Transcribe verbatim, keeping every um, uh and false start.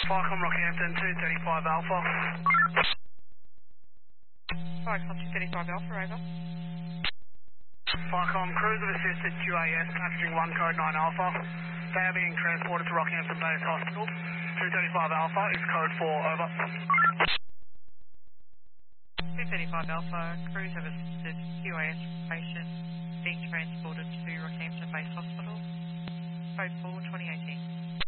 Falcon Rockhampton two thirty-five Alpha. Falcon two thirty-five Alpha, over. Falcon Cruise have assisted Q A S passaging one code nine Alpha. They are being transported to Rockhampton Base Hospital. two thirty-five Alpha is code four, over. two thirty-five Alpha, crews have assisted Q A S patient being transported to Rockhampton Base Hospital. Code four, twenty eighteen.